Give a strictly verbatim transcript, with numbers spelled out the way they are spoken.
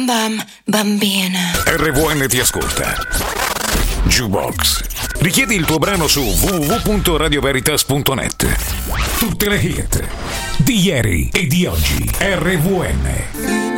bam bam, bambina. R V N ti ascolta. Jukebox. Richiedi il tuo brano su w w w punto radio veritas punto net. Tutte le hit di ieri e di oggi. R V N.